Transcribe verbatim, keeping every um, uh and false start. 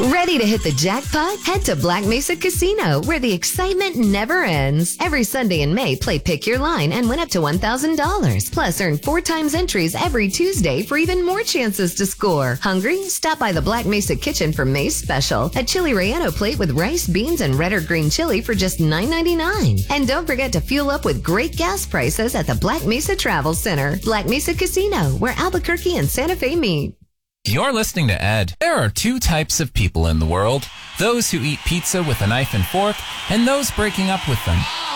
Ready to hit the jackpot? Head to Black Mesa Casino, where the excitement never ends. Every Sunday in May, play Pick Your Line and win up to one thousand dollars. Plus, earn four times entries every Tuesday for even more chances to score. Hungry? Stop by the Black Mesa Kitchen for May's special. A chili relleno plate with rice, beans, and red or green chili for just nine ninety-nine. And don't forget to fuel up with great gas prices at the Black Mesa Travel Center. Black Mesa Casino, where Albuquerque and Santa Fe meet. You're listening to Ed. There are two types of people in the world. Those who eat pizza with a knife and fork, and those breaking up with them.